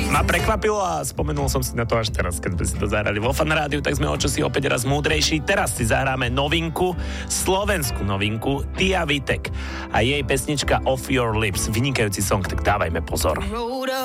Ma prekvapilo a spomenul som si na to až teraz, keď sme si to zahrali vo Fan Rádiu, tak sme o čosi opäť raz múdrejší. Teraz si zahráme novinku, slovenskú novinku, Tia Vitek a jej pesnička Off Your Lips. Vynikajúci song, tak dávajme pozor.